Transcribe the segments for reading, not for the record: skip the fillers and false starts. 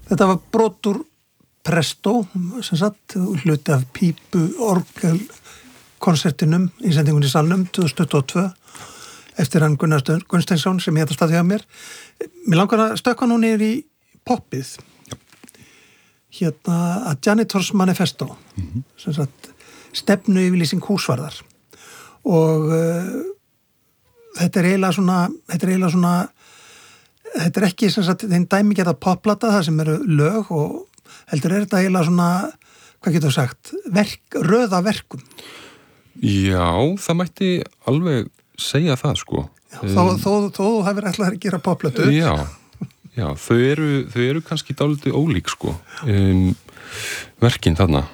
Þetta var brot úr Presto, sem sagt, hluti af pípu orgelkonsertinum í sendingunni í Salnum 2022 eftir hann Gunnar Gunnsteinsson sem ég staði hjá mér. Mér langar að stökka nú niður í poppið. Hérna að Janitors Manifesto, sem sagt, stefnu yfirlýsing húsvarðar. Og þetta er eiginlega svona, þetta er ekki sem sagt þeim dæmigerða popplata, það sem eru lög og heldur þetta eiginlega svona, hvað getur sagt, röða verkum? Já, það mætti alveg segja það, sko. Já, þó þú hefur ætlað að gera popplötu. Já, þau eru kannski dálítið ólík, sko. Verkin þarna.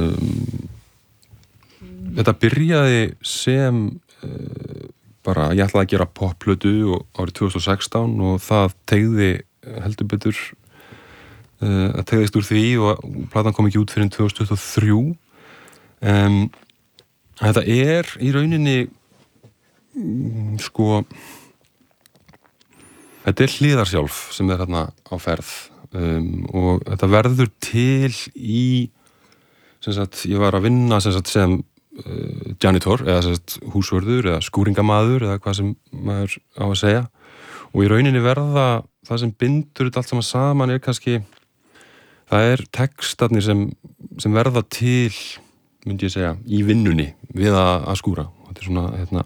Þetta byrjaði sem bara, ég ætlaði að gera popplötu árið 2016 og það teygði heldur betur að tegðist úr því og platan kom ekki út fyrir 2023. Þetta er í rauninni sko þetta er hliðarsjálf sem er hérna á ferð og þetta verður til í sem sagt, ég var að vinna sem janitor eða sem sagt, húsvörður eða skúringamaður eða hvað sem maður á að segja og í rauninni verða það sem bindur þetta allt saman er kannski það er textarnir sem verða til, myndi ég segja, í vinnunni við að skúra. Þetta er svona,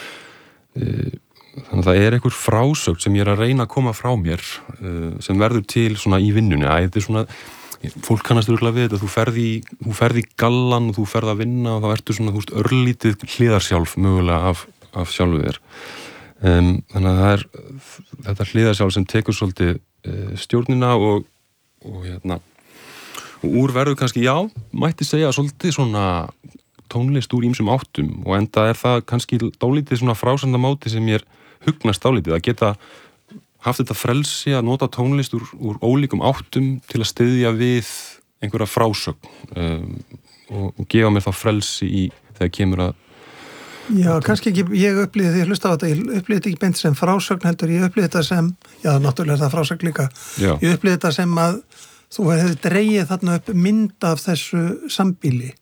þannig að það er einhver frásögn sem ég er að reyna að koma frá mér sem verður til svona í vinnunni. Þetta er svona, fólk kannast örugglega við þetta, þú ferð í gallan og þú ferð að vinna og þá ertu svona, þú veist, örlítið hliðarsjálf mögulega af sjálfu þér. Þannig að það er þetta hliðarsjálf sem tekur svolítið stjórnina og hérna og úr verður kannski, já, mætti segja svolítið svona tónlist úr ýmsum áttum og enda er það kannski dálítið svona frásandamáti sem ég hugnast dálítið að geta haft þetta frelsi að nota tónlist úr ólíkum áttum til að styðja við einhverja frásögn og gefa mér þá frelsi í þegar kemur að Já, kannski ekki, ég upplýði því að hlusta á þetta, ég upplýði þetta ekki beint sem frásögn heldur, ég upplýði þetta sem, já, náttúrulega er það frásögn líka, Já. Ég upplýði þetta sem að þú hefði dreigið þarna upp mynd af þessu sambýli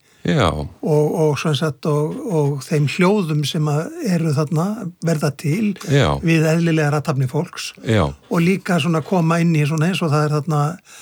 og svona sett og þeim hljóðum sem eru þarna verða til við eðlilega rathafni fólks og líka svona koma inn í svona eins og það er þarna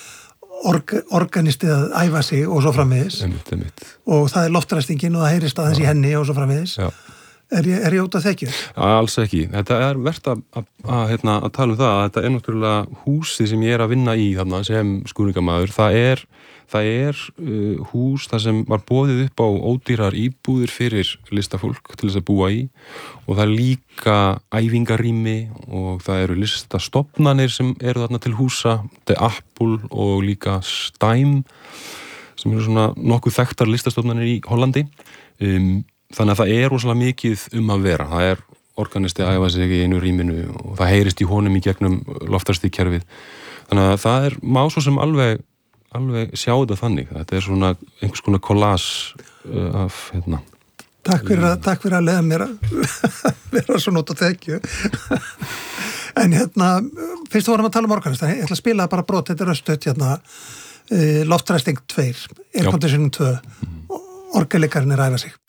organistið að æfa sig og svo framvegis og það er loftræstingin og það heyrist aðeins í henni og svo framvegis Er ég út að þekju? Alls ekki. Þetta er verðt að tala um það að þetta er náttúrulega húsið sem ég er að vinna í þarna sem skúringamaður. Það er hús þar sem var boðið upp á ódýrar íbúðir fyrir listafólk til þess að búa í og það er líka æfingarými og það eru listastofnanir sem eru þarna til húsa. Þetta er Apple og líka Stime sem eru svona nokkuð þekktar listastofnanir í Hollandi. Þannig að það er rosalega mikið að vera. Það er organisti að æfa sig í einu rýminu og það heyrist í honum í gegnum loftarstígkerfið. Þannig að það er má svo sem alveg sjá þetta þannig. Þetta er svona einhvers konar collage af Takk fyrir að leiða mér að vera svo nót að þekju. En fyrst vorum að tala um organista. Ég ætla að spila bara brot, þetta er östuð Loftræsting 2, Air Conditioning 2. Orgelleikarinn er að æfa sig.